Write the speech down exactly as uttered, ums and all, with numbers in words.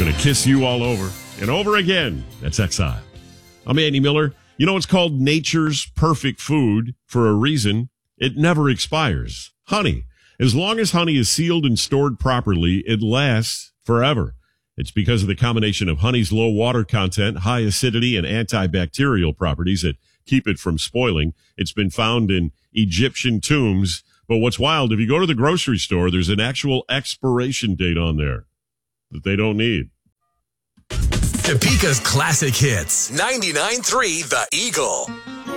Gonna kiss you all over and over again. That's Exile. I'm Andy Miller. You know, it's called nature's perfect food for a reason. It never expires. Honey. As long as honey is sealed and stored properly, it lasts forever. It's because of the combination of honey's low water content, high acidity, and antibacterial properties that keep it from spoiling. It's been found in Egyptian tombs. But what's wild, if you go to the grocery store, there's an actual expiration date on there that they don't need. Topeka's classic hits. ninety-nine point three The Eagle.